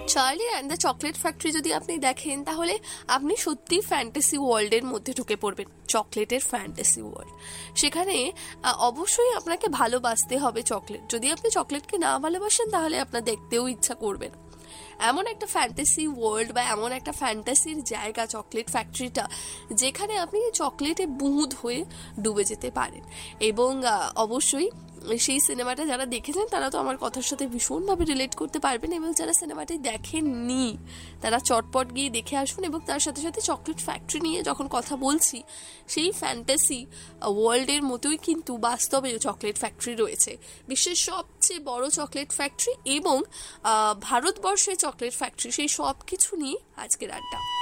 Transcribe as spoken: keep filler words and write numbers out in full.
Charlie and the chocolate factory যদি আপনি দেখেন তাহলে আপনি সত্যি ফ্যান্টাসি ওয়ার্ল্ডের মধ্যে ঢুকে পড়বেন, চকলেটের ফ্যান্টাসি ওয়ার্ল্ড। সেখানে অবশ্যই আপনাকে ভালোবাসতে হবে চকলেট। যদি আপনি চকলেটকে না ভালোবাসেন তাহলে আপনার দেখতেও ইচ্ছা করবে না। এমন একটা ফ্যান্টাসি ওয়ার্ল্ড বা এমন একটা ফ্যান্টাসির জায়গা চকলেট ফ্যাক্টরিটা, যেখানে আপনি চকলেটে বুঁদ হয়ে ডুবে যেতে পারেন। এবং অবশ্যই সেই সিনেমাটা যারা দেখেছেন তারা তো আমার কথার সাথে ভীষণভাবে রিলেট করতে পারবেন, এবং যারা সিনেমাটি দেখেননি তারা চটপট গিয়ে দেখে আসুন। এবং তার সাথে সাথে চকলেট ফ্যাক্টরি নিয়ে যখন কথা বলছি, সেই ফ্যান্টাসি ওয়ার্ল্ডের মতোই কিন্তু বাস্তবেও চকলেট ফ্যাক্টরি রয়েছে, বিশ্বের সবচেয়ে বড় চকলেট ফ্যাক্টরি এবং ভারতবর্ষের চকলেট ফ্যাক্টরি, সেই সব কিছু নিয়ে আজকের আড্ডা।